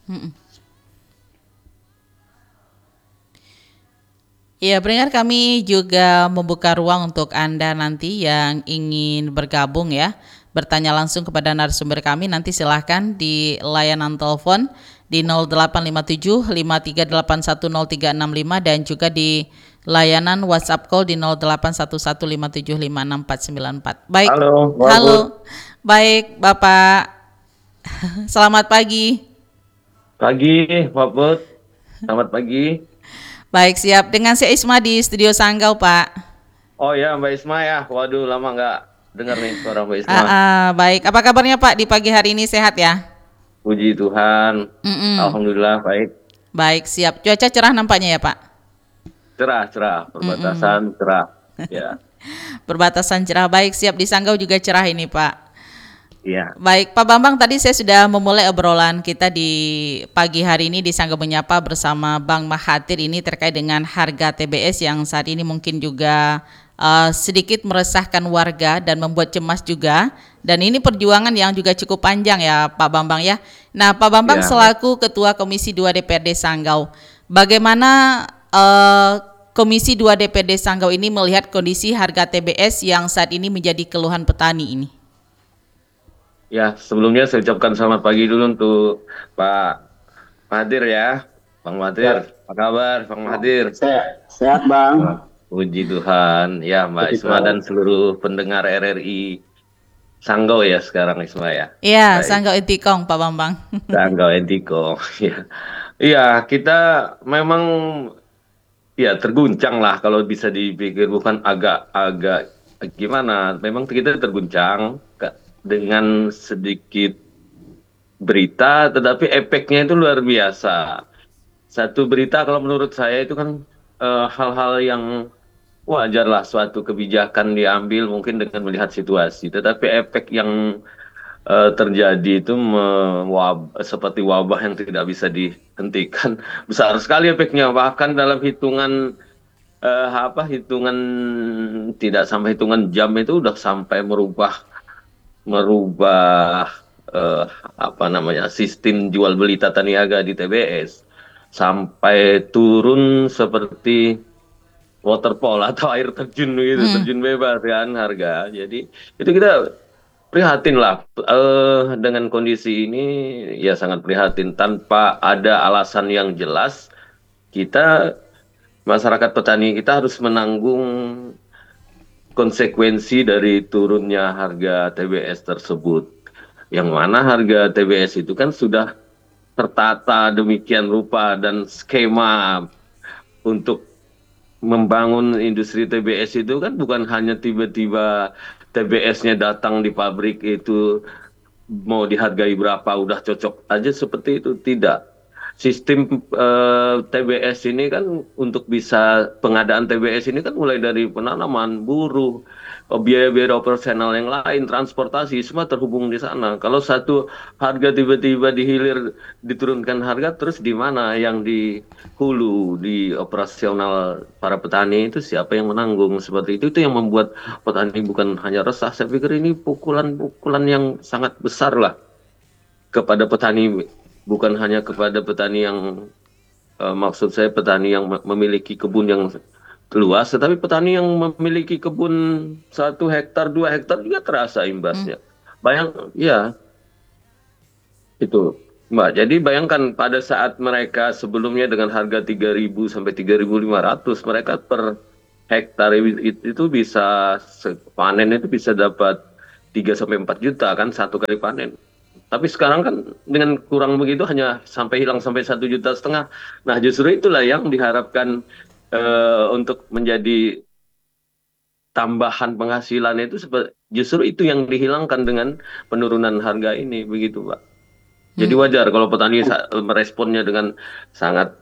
Mm-mm. Ya, pendengar, kami juga membuka ruang untuk Anda nanti yang ingin bergabung ya, bertanya langsung kepada narasumber kami. Nanti silahkan di layanan telepon di 0857 53810 365 dan juga di layanan WhatsApp call di 081157564494. Baik, Halo, Pak Put. halo. Baik, Bapak. Selamat pagi. Pagi, Pak Put. Selamat pagi. Baik, siap. Dengan si Isma di Studio Sanggau, Pak. Oh ya, Mbak Isma ya. Waduh, lama nggak dengar nih suara Mbak Isma. Baik, apa kabarnya Pak di pagi hari ini, sehat ya? Puji Tuhan. Mm-mm. Alhamdulillah baik. Baik, siap. Cuaca cerah nampaknya ya Pak? Cerah, cerah. Mm-mm. Perbatasan cerah. Ya, Perbatasan cerah, baik, siap. Di Sanggau juga cerah ini Pak. iya, Baik, Pak Bambang, tadi saya sudah memulai obrolan kita di pagi hari ini di Sanggau Menyapa bersama Bang Mahathir ini terkait dengan harga TBS yang saat ini mungkin juga sedikit meresahkan warga dan membuat cemas juga. Dan ini perjuangan yang juga cukup panjang ya Pak Bambang ya. Nah, Pak Bambang iya, baik. selaku Ketua Komisi 2 DPRD Sanggau, bagaimana Komisi 2 DPRD Sanggau ini melihat kondisi harga TBS yang saat ini menjadi keluhan petani ini? Ya, sebelumnya saya ucapkan selamat pagi dulu untuk Pak Mahathir ya. Bang Mahathir, Ya, apa kabar, Bang Mahathir? sehat Wah, Bang. puji Tuhan. Ya, Mbak Puji Isma dan Tuhan. seluruh pendengar RRI Sanggau ya sekarang Isma ya. Iya, Baik. Sanggau Intikong Pak Bambang. Sanggau Entiko. Ya. Iya, kita memang ya terguncang lah kalau bisa dipikir, bukan agak-agak gimana. Memang kita terguncang dengan sedikit berita, tetapi efeknya itu luar biasa. Satu berita kalau menurut saya itu kan hal-hal yang wajar lah, suatu kebijakan diambil mungkin dengan melihat situasi. Tetapi efek yang terjadi itu seperti wabah yang tidak bisa dihentikan. Besar sekali efeknya, bahkan dalam hitungan tidak sampai hitungan jam itu udah sampai merubah merubah eh, sistem jual beli tata niaga di TBS sampai turun seperti waterfall atau air terjun gitu, Hmm. terjun bebas kan harga. Jadi itu kita prihatin lah dengan kondisi ini, ya sangat prihatin. Tanpa ada alasan yang jelas, kita masyarakat petani kita harus menanggung konsekuensi dari turunnya harga TBS tersebut. Yang mana harga TBS itu kan sudah tertata demikian rupa dan skema untuk membangun industri TBS itu kan bukan hanya tiba-tiba TBS-nya datang di pabrik itu mau dihargai berapa udah cocok aja seperti itu, tidak. Sistem TBS ini kan untuk bisa pengadaan TBS ini kan mulai dari penanaman, buruh, biaya-biaya operasional yang lain, transportasi semua terhubung di sana. Kalau satu harga tiba-tiba dihilir diturunkan harga, terus di mana yang di hulu, di operasional para petani itu siapa yang menanggung? Seperti itu yang membuat petani bukan hanya resah, saya pikir ini pukulan-pukulan yang sangat besar lah kepada petani, bukan hanya kepada petani yang maksud saya petani yang memiliki kebun yang luas, tetapi petani yang memiliki kebun 1 hektar, 2 hektar juga terasa Hmm. imbasnya. Ya itu, Mbak. Jadi bayangkan pada saat mereka sebelumnya dengan harga 3.000 sampai 3.500, mereka per hektar itu bisa panen itu bisa dapat 3 sampai 4 juta kan satu kali panen. Tapi sekarang kan dengan kurang begitu hanya hilang sampai 1,5 juta. Nah, justru itulah yang diharapkan untuk menjadi tambahan penghasilan itu, justru itu yang dihilangkan dengan penurunan harga ini, begitu, Pak. Jadi Hmm. wajar kalau petani meresponnya dengan sangat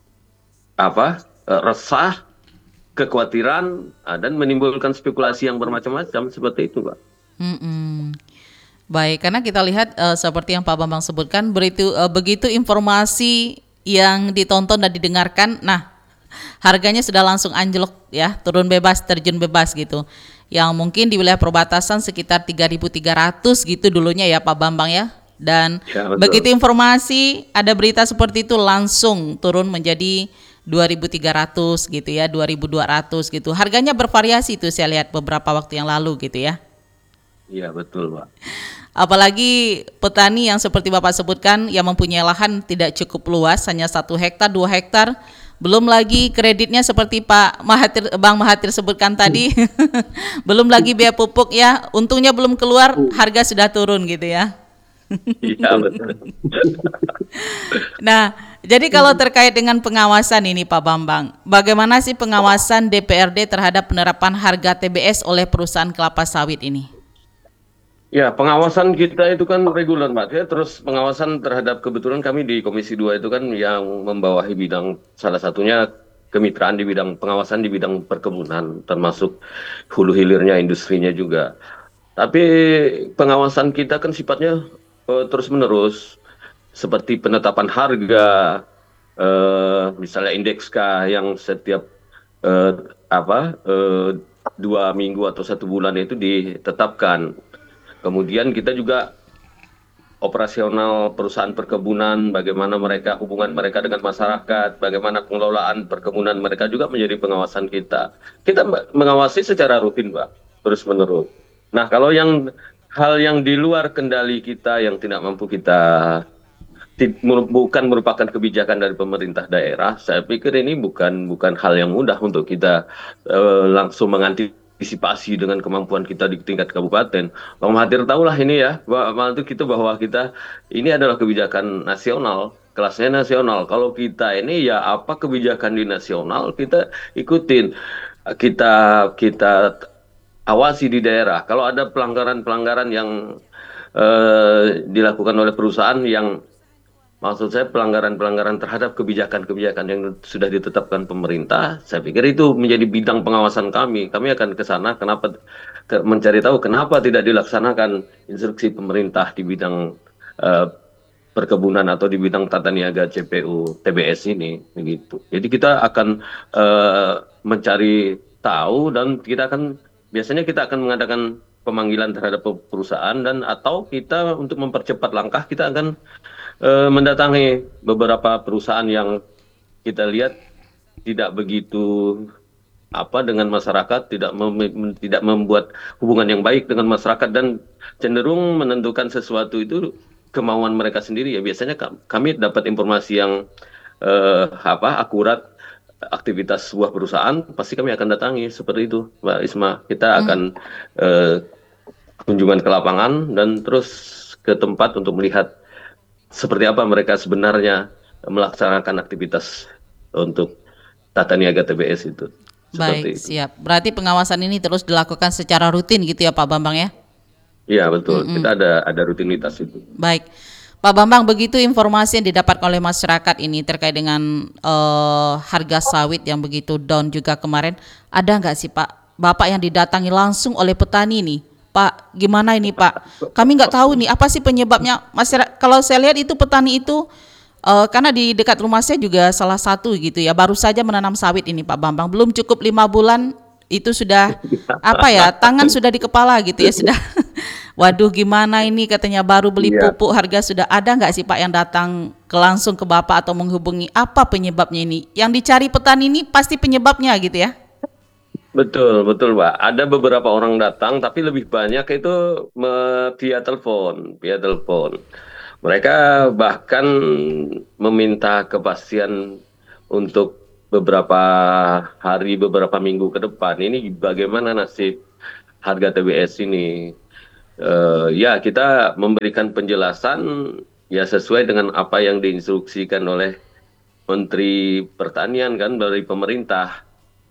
resah, kekhawatiran, dan menimbulkan spekulasi yang bermacam-macam seperti itu, Pak. Mm-mm. Baik, karena kita lihat seperti yang Pak Bambang sebutkan, begitu informasi yang ditonton dan didengarkan, nah harganya sudah langsung anjlok ya, turun bebas, terjun bebas gitu. Yang mungkin di wilayah perbatasan sekitar 3.300 gitu dulunya ya Pak Bambang ya. Dan Ya, begitu betul. informasi ada berita seperti itu langsung turun menjadi 2.300 gitu ya, 2.200 gitu. Harganya bervariasi tuh saya lihat beberapa waktu yang lalu gitu ya. Iya, betul, Pak. Apalagi petani yang seperti Bapak sebutkan yang mempunyai lahan tidak cukup luas, hanya 1 hektar, 2 hektar, belum lagi kreditnya seperti Bang Mahathir sebutkan tadi, belum lagi biaya pupuk ya, untungnya belum keluar, harga sudah turun gitu ya. Iya, betul. Nah, jadi kalau terkait dengan pengawasan ini Pak Bambang, bagaimana sih pengawasan DPRD terhadap penerapan harga TBS oleh perusahaan kelapa sawit ini? Ya, pengawasan kita itu kan reguler, Mbak. Ya, terus pengawasan terhadap kebetulan kami di Komisi 2 itu kan yang membawahi bidang salah satunya kemitraan di bidang pengawasan di bidang perkebunan, termasuk hulu hilirnya industrinya juga. Tapi pengawasan kita kan sifatnya terus-menerus, seperti penetapan harga, misalnya indeks K yang setiap eh, apa 2 minggu atau 1 bulan itu ditetapkan. Kemudian kita juga operasional perusahaan perkebunan, bagaimana mereka hubungan mereka dengan masyarakat, bagaimana pengelolaan perkebunan mereka juga menjadi pengawasan kita. Kita mengawasi secara rutin, Pak, terus menerus. Nah, kalau hal yang di luar kendali kita yang tidak mampu kita bukan merupakan kebijakan dari pemerintah daerah, saya pikir ini bukan hal yang mudah untuk kita langsung mengantisipasi dengan kemampuan kita di tingkat kabupaten. Bang Mahathir tahulah ini ya, bahwa kita ini adalah kebijakan nasional, kelasnya nasional. Kalau kita ini ya apa kebijakan di nasional kita ikutin, kita kita awasi di daerah. Kalau ada pelanggaran-pelanggaran yang dilakukan oleh perusahaan yang maksud saya pelanggaran-pelanggaran terhadap kebijakan-kebijakan yang sudah ditetapkan pemerintah, saya pikir itu menjadi bidang pengawasan kami. Kami akan ke sana, mencari tahu kenapa tidak dilaksanakan instruksi pemerintah di bidang eh, perkebunan atau di bidang tata niaga CPU TBS ini, begitu. Jadi kita akan mencari tahu dan biasanya kita akan mengadakan pemanggilan terhadap perusahaan dan atau kita untuk mempercepat langkah kita akan mendatangi beberapa perusahaan yang kita lihat tidak begitu dengan masyarakat, tidak membuat hubungan yang baik dengan masyarakat dan cenderung menentukan sesuatu itu kemauan mereka sendiri. Ya biasanya kami dapat informasi yang akurat aktivitas sebuah perusahaan, pasti kami akan datangi seperti itu, Mbak Isma. Kita Hmm, akan kunjungan ke lapangan dan terus ke tempat untuk melihat seperti apa mereka sebenarnya melaksanakan aktivitas untuk tata niaga TBS itu. baik, Seperti itu. siap. Berarti pengawasan ini terus dilakukan secara rutin gitu ya Pak Bambang ya? Iya, betul. Kita Mm-mm. ada rutinitas itu. Baik, Pak Bambang, begitu informasi yang didapatkan oleh masyarakat ini terkait dengan harga sawit yang begitu down juga kemarin, ada nggak sih Pak, Bapak yang didatangi langsung oleh petani nih? Pak, gimana ini Pak? Kami nggak tahu nih apa sih penyebabnya. Masyarakat, kalau saya lihat itu petani itu karena di dekat rumah saya juga salah satu gitu ya, baru saja menanam sawit ini Pak Bambang, belum cukup 5 bulan itu sudah apa ya, tangan sudah di kepala gitu ya, sudah waduh gimana ini katanya baru beli Iya, pupuk, harga sudah ada nggak sih Pak yang datang langsung ke Bapak atau menghubungi apa penyebabnya ini? Yang dicari petani ini pasti penyebabnya gitu ya? betul, betul, Pak. Ada beberapa orang datang, tapi lebih banyak itu via telepon. Mereka bahkan meminta kepastian untuk beberapa hari, beberapa minggu ke depan. Ini bagaimana nasib harga TBS ini? Ya, kita memberikan penjelasan ya sesuai dengan apa yang diinstruksikan oleh Menteri Pertanian kan dari pemerintah.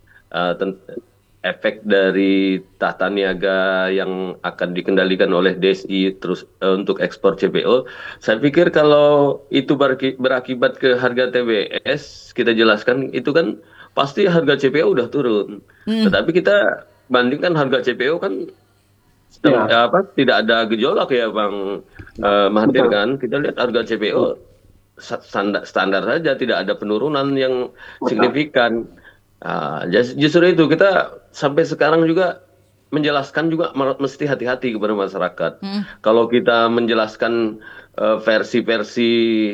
Efek dari tata niaga yang akan dikendalikan oleh DSI terus untuk ekspor CPO, saya pikir kalau itu berakibat ke harga TBS, kita jelaskan itu kan pasti harga CPO udah turun. Hmm, Tetapi kita bandingkan harga CPO kan tidak ada gejolak ya Bang Mahathir kan. Kita lihat harga CPO standar standar saja, tidak ada penurunan yang signifikan. Justru itu kita sampai sekarang juga menjelaskan juga mesti hati-hati kepada masyarakat. Mm, Kalau kita menjelaskan versi-versi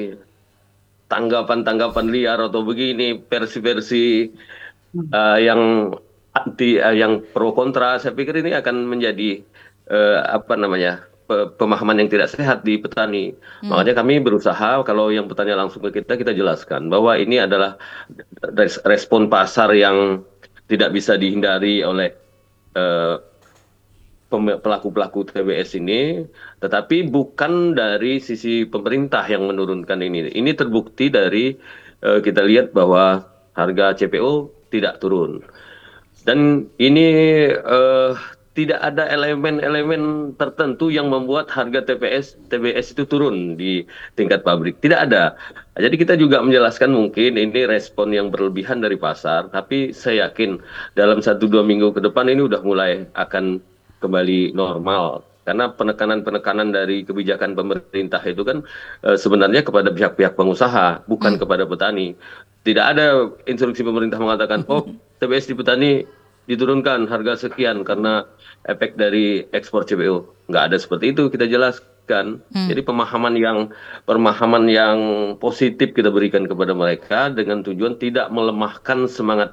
tanggapan-tanggapan liar atau begini, versi-versi yang yang pro kontra, saya pikir ini akan menjadi apa namanya pemahaman yang tidak sehat di petani. mm, Makanya kami berusaha kalau yang bertanya langsung ke kita, kita jelaskan bahwa ini adalah respon pasar yang tidak bisa dihindari oleh eh, pelaku-pelaku TBS ini, tetapi bukan dari sisi pemerintah yang menurunkan ini. Ini terbukti dari kita lihat bahwa harga CPO tidak turun. Dan ini eh, tidak ada elemen-elemen tertentu yang membuat harga TBS itu turun di tingkat pabrik. Tidak ada. Jadi kita juga menjelaskan mungkin ini respon yang berlebihan dari pasar, tapi saya yakin dalam 1-2 minggu ke depan ini udah mulai akan kembali normal. Karena penekanan-penekanan dari kebijakan pemerintah itu kan sebenarnya kepada pihak-pihak pengusaha, bukan mm. kepada petani. Tidak ada instruksi pemerintah mengatakan, oh TBS di petani diturunkan harga sekian karena efek dari ekspor CPO. Nggak ada seperti itu, kita jelaskan. Mm. Jadi pemahaman yang positif kita berikan kepada mereka dengan tujuan tidak melemahkan semangat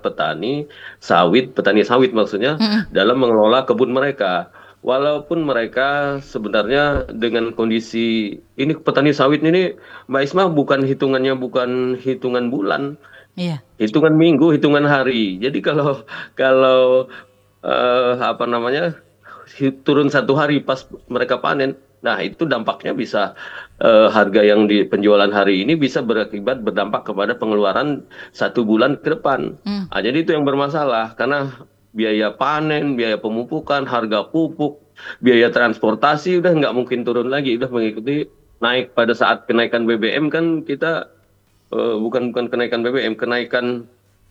petani sawit maksudnya, Mm. dalam mengelola kebun mereka. Walaupun mereka sebenarnya dengan kondisi ini petani sawit ini, Mbak Isma, bukan hitungan bulan, Iya. hitungan minggu, hitungan hari. Jadi kalau kalau apa namanya turun 1 hari pas mereka panen, nah itu dampaknya bisa harga yang di penjualan hari ini bisa berakibat berdampak kepada pengeluaran 1 bulan ke depan. Mm. Nah, jadi itu yang bermasalah karena biaya panen, biaya pemupukan, harga pupuk, biaya transportasi udah nggak mungkin turun lagi, udah mengikuti naik pada saat kenaikan BBM kan kita bukan bukan kenaikan BBM, kenaikan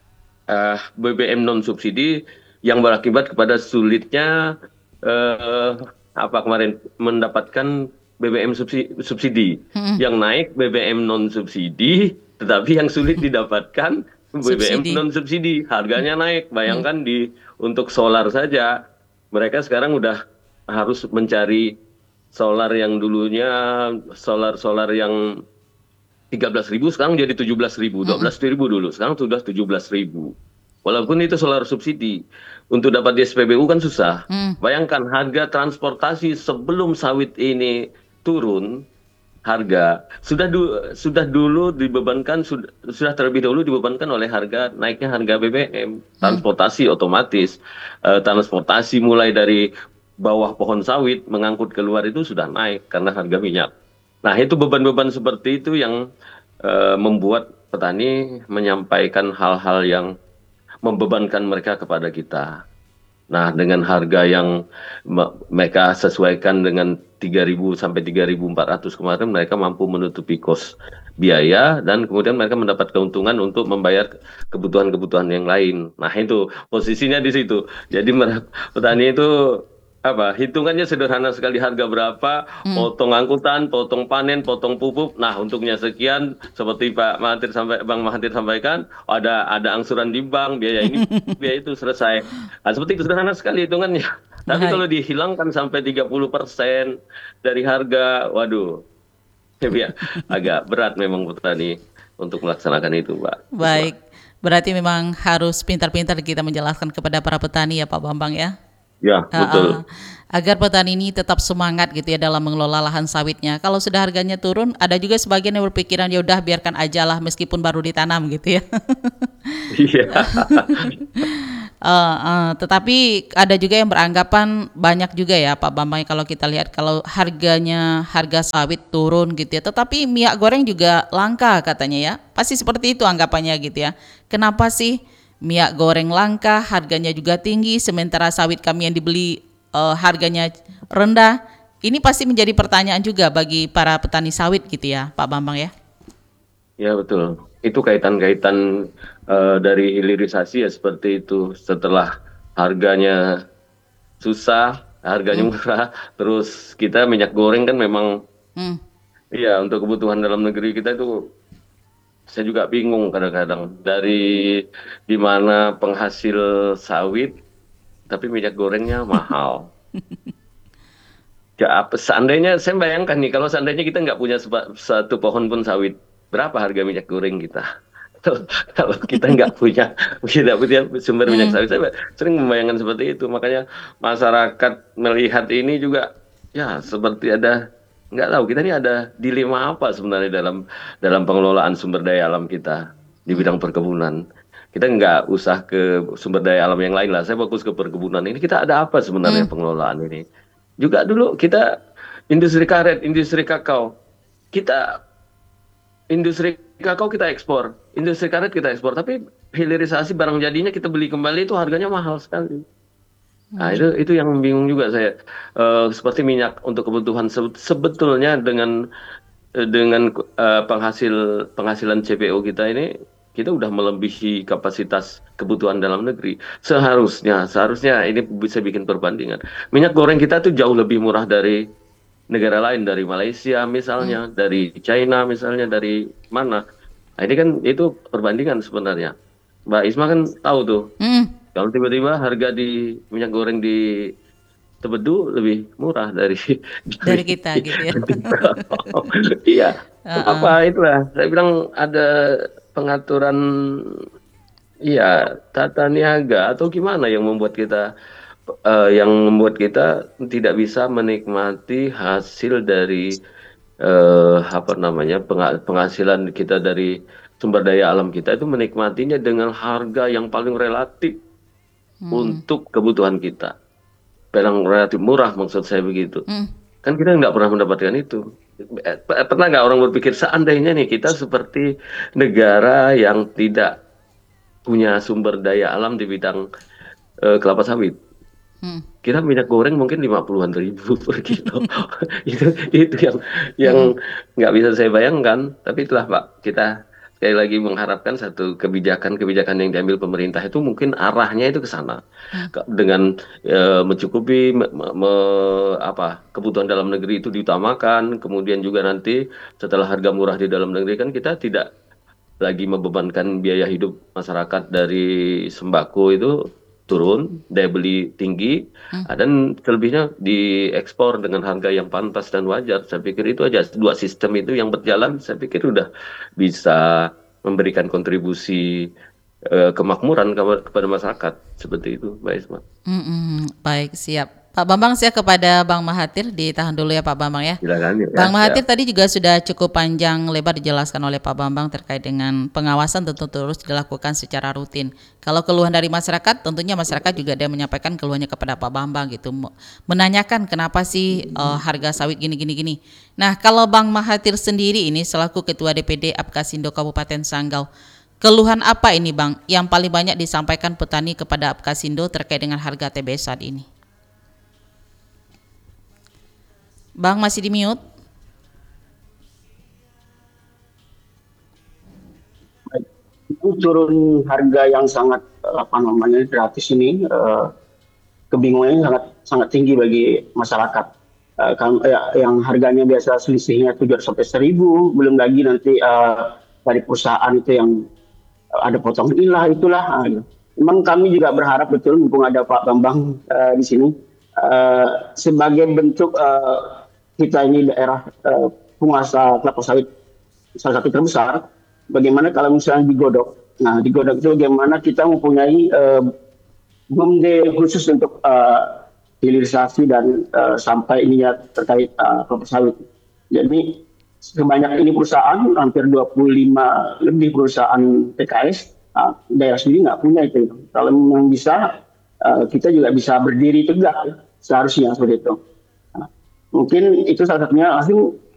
BBM non subsidi yang berakibat kepada sulitnya eh, apa kemarin mendapatkan BBM subsidi. Mm. Yang naik BBM non subsidi, tetapi yang sulit didapatkan BBM Subsidi. non subsidi. Harganya naik. Mm. Bayangkan untuk solar saja, mereka sekarang udah harus mencari solar yang dulunya solar-solar yang 13.000 sekarang jadi 17.000, Mm. 12.000 dulu, sekarang sudah 17.000. Walaupun itu solar subsidi, untuk dapat di SPBU kan susah. Mm. Bayangkan harga transportasi sebelum sawit ini turun, harga sudah dulu dibebankan, sudah terlebih dahulu dibebankan oleh naiknya harga BBM. Mm. Transportasi otomatis, transportasi mulai dari bawah pohon sawit mengangkut keluar itu sudah naik karena harga minyak. Nah, itu beban-beban seperti itu yang membuat petani menyampaikan hal-hal yang membebankan mereka kepada kita. Nah, dengan harga yang mereka sesuaikan dengan 3.000 sampai 3.400 kemarin, mereka mampu menutupi kos biaya dan kemudian mereka mendapat keuntungan untuk membayar kebutuhan-kebutuhan yang lain. Nah, itu posisinya di situ. Jadi petani itu apa hitungannya sederhana sekali, harga berapa, Mm. potong angkutan, potong panen, potong pupuk. Nah, untungnya sekian, seperti Bang Mahathir sampaikan, ada angsuran di bank, biaya ini, biaya itu selesai. Nah, seperti itu sederhana sekali hitungannya. Tapi Baik. kalau dihilangkan sampai 30% dari harga, waduh, ya, agak berat memang petani untuk melaksanakan itu, Mbak Isma. Baik. Berarti memang harus pintar-pintar kita menjelaskan kepada para petani ya Pak Bambang ya. Ya, Ha-ha. betul. Agar petani ini tetap semangat gitu ya dalam mengelola lahan sawitnya. Kalau sudah harganya turun, ada juga sebagian yang berpikiran ya udah biarkan aja lah meskipun baru ditanam gitu ya. Iya. Tetapi ada juga yang beranggapan banyak juga ya Pak Bambang kalau kita lihat kalau harga sawit turun gitu ya. Tetapi minyak goreng juga langka katanya ya. Pasti seperti itu anggapannya gitu ya. Kenapa sih minyak goreng langka, harganya juga tinggi, sementara sawit kami yang dibeli harganya rendah? Ini pasti menjadi pertanyaan juga bagi para petani sawit gitu ya Pak Bambang ya. Ya betul. Itu kaitan-kaitan dari hilirisasi ya seperti itu. Setelah harganya susah, harganya Hmm, murah, terus kita minyak goreng kan memang, hmm, iya untuk kebutuhan dalam negeri kita itu saya juga bingung kadang-kadang dari di mana penghasil sawit tapi minyak gorengnya mahal. Ya, seandainya saya bayangkan nih, kalau seandainya kita nggak punya satu pohon pun sawit, berapa harga minyak goreng kita? Kalau kalau kita nggak punya, tidak punya sumber minyak Hmm, sawit, saya sering membayangkan seperti itu. Makanya masyarakat melihat ini juga, ya seperti ada, nggak tahu kita ini ada dilema apa sebenarnya dalam dalam pengelolaan sumber daya alam kita di hmm, bidang perkebunan. Kita nggak usah ke sumber daya alam yang lain lah. Saya fokus ke perkebunan. Ini kita ada apa sebenarnya hmm. pengelolaan ini? Juga dulu kita industri karet, industri kakao. Kita industri kakao kita ekspor, industri karet kita ekspor, tapi hilirisasi barang jadinya kita beli kembali itu harganya mahal sekali. Nah, itu yang bingung juga saya. Seperti minyak untuk kebutuhan sebetulnya dengan penghasilan CPO kita ini kita udah melebihi kapasitas kebutuhan dalam negeri. Seharusnya ini bisa bikin perbandingan. Minyak goreng kita tuh jauh lebih murah dari negara lain, dari Malaysia Hmm, misalnya, dari China misalnya, dari mana. Nah, ini kan itu perbandingan sebenarnya. Mbak Isma kan tahu tuh, hmm. kalau tiba-tiba harga di minyak goreng di Tebedu lebih murah dari Dari dari kita gitu ya. iya. Kenapa Heeh. itulah saya bilang ada pengaturan, iya, tata niaga atau gimana yang membuat kita tidak bisa menikmati hasil dari apa namanya penghasilan kita dari sumber daya alam kita itu menikmatinya dengan harga yang paling relatif Hmm, untuk kebutuhan kita. Yang relatif murah maksud saya begitu. hmm. Kan kita nggak pernah mendapatkan itu. Pernah nggak orang berpikir seandainya nih kita seperti negara yang tidak punya sumber daya alam di bidang kelapa sawit. Hmm, Kira minyak goreng mungkin 50-an ribu per kilo. Itu yang hmm, nggak bisa saya bayangkan. Tapi itulah Pak, kita sekali lagi mengharapkan satu kebijakan-kebijakan yang diambil pemerintah itu mungkin arahnya itu ke sana. hmm. Dengan mencukupi apa kebutuhan dalam negeri itu diutamakan, kemudian juga nanti setelah harga murah di dalam negeri kan kita tidak lagi membebankan biaya hidup masyarakat dari sembako itu turun, daya beli tinggi, Hmm. dan selebihnya diekspor dengan harga yang pantas dan wajar. Saya pikir itu aja dua sistem itu yang berjalan, saya pikir udah bisa memberikan kontribusi kemakmuran kepada masyarakat seperti itu, Mbak Isma. Baik, siap. Pak Bambang, saya kepada Bang Mahathir, ditahan dulu ya Pak Bambang ya. Silakan ya, Bang ya. Mahathir tadi juga sudah cukup panjang lebar dijelaskan oleh Pak Bambang terkait dengan pengawasan tentu terus dilakukan secara rutin. Kalau keluhan dari masyarakat, tentunya masyarakat juga ada yang menyampaikan keluhannya kepada Pak Bambang gitu, menanyakan kenapa sih harga sawit gini. Nah, kalau Bang Mahathir sendiri ini selaku Ketua DPD Apkasindo Kabupaten Sanggau, keluhan apa ini Bang yang paling banyak disampaikan petani kepada Apkasindo terkait dengan harga TBS saat ini? Bang masih di mute? Baik. Itu turun harga yang sangat apa namanya gratis ini kebingungannya sangat sangat tinggi bagi masyarakat. Yang harganya biasa selisihnya 700 sampai 1.000, belum lagi nanti dari perusahaan itu yang ada potong itulah. Memang kami juga berharap betul mumpung ada Pak Bambang di sini sebagai bentuk kita ini daerah penguasa kelapa sawit salah satu terbesar. Bagaimana kalau misalnya digodok? Nah, digodok itu bagaimana kita mempunyai BUMDE khusus untuk hilirisasi dan sampai ini ya terkait kelapa sawit. Jadi sebanyak ini perusahaan, hampir 25 lebih perusahaan PKS, daerah sendiri nggak punya itu. Kalau memang bisa, kita juga bisa berdiri tegak, seharusnya seperti itu. Nah, mungkin itu salah satunya langsung